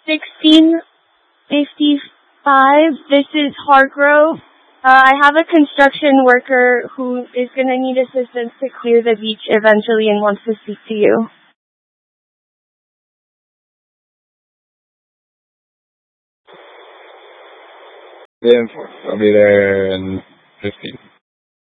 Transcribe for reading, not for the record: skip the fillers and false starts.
1655. This is Hargrove. I have a construction worker who is going to need assistance to clear the beach eventually and wants to speak to you. I'll be there in 15.